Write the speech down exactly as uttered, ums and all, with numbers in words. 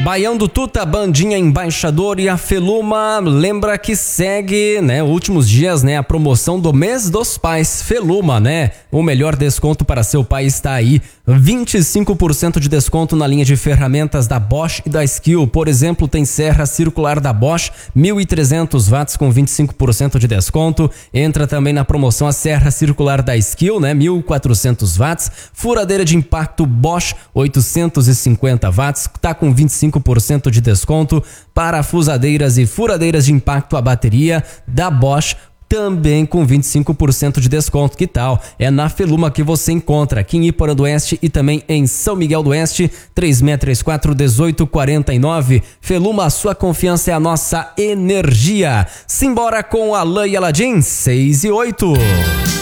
Baião do Tuta, Bandinha Embaixador e a Feluma lembra que segue, né, últimos dias, né, a promoção do mês dos pais. Feluma, né, o melhor desconto para seu pai está aí. vinte e cinco por cento de desconto na linha de ferramentas da Bosch e da Skill. Por exemplo, tem serra circular da Bosch, mil e trezentos watts com vinte e cinco por cento de desconto. Entra também na promoção a serra circular da Skill, né, mil e quatrocentos watts. Furadeira de impacto Bosch, oitocentos e cinquenta watts, tá com vinte e cinco por cento de desconto. Parafusadeiras e furadeiras de impacto a bateria da Bosch, também com vinte e cinco por cento de desconto. Que tal? É na Feluma que você encontra, aqui em Iporã do Oeste e também em São Miguel do Oeste, três seis três quatro, um oito quatro nove. Feluma, sua confiança é a nossa energia. Simbora com Alain e Aladim, seis e oito.